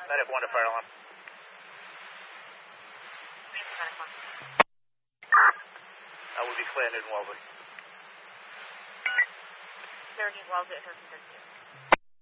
Medic 1 to fire alarm. That would be clear Newton Wellesley. 30 Wellesley at Hurricane 32.